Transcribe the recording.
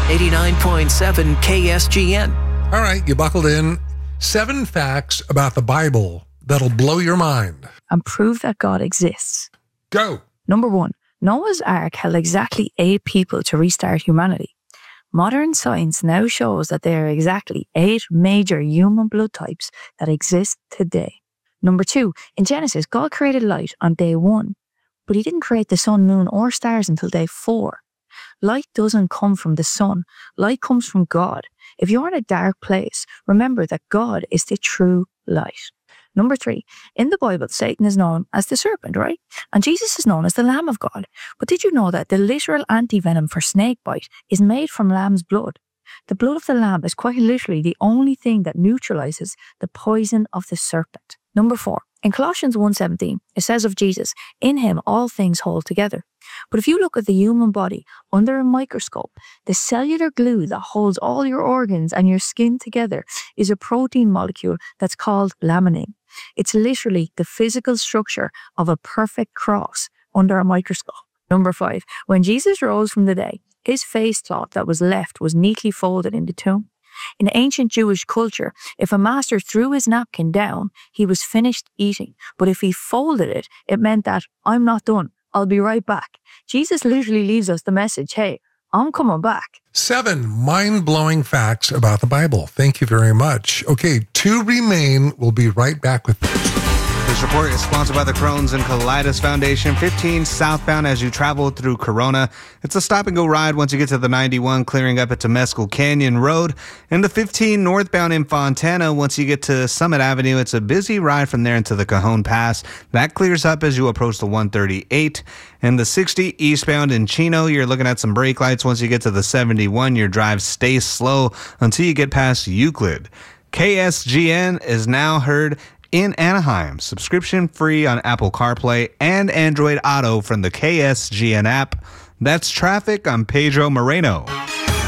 89.7 KSGN. All right, you buckled in. 7 facts about the Bible that'll blow your mind. And prove that God exists. Go. Number 1. Noah's Ark held exactly 8 people to restart humanity. Modern science now shows that there are exactly 8 major human blood types that exist today. Number 2. In Genesis, God created light on day 1, but he didn't create the sun, moon, or stars until day 4. Light doesn't come from the sun. Light comes from God. If you're in a dark place, remember that God is the true light. Number 3, in the Bible, Satan is known as the serpent, right? And Jesus is known as the Lamb of God. But did you know that the literal anti-venom for snake bite is made from lamb's blood? The blood of the lamb is quite literally the only thing that neutralizes the poison of the serpent. Number 4, in Colossians 1:17, it says of Jesus, in him all things hold together. But if you look at the human body under a microscope, the cellular glue that holds all your organs and your skin together is a protein molecule that's called laminin. It's literally the physical structure of a perfect cross under a microscope. Number 5, when Jesus rose from the dead, his face cloth that was left was neatly folded in the tomb. In ancient Jewish culture, if a master threw his napkin down, he was finished eating. But if he folded it, it meant that I'm not done. I'll be right back. Jesus literally leaves us the message, hey, I'm coming back. 7 mind-blowing facts about the Bible. Thank you very much. Okay, 2 remain. We'll be right back with this. This report is sponsored by the Crohn's and Colitis Foundation. 15 southbound as you travel through Corona. It's a stop-and-go ride once you get to the 91, clearing up at Temescal Canyon Road. And the 15 northbound in Fontana, once you get to Summit Avenue, it's a busy ride from there into the Cajon Pass. That clears up as you approach the 138. And the 60 eastbound in Chino, you're looking at some brake lights. Once you get to the 71, your drive stays slow until you get past Euclid. KSGN is now heard in Anaheim, subscription free on Apple CarPlay and Android Auto from the KSGN app. That's traffic. I'm Pedro Moreno.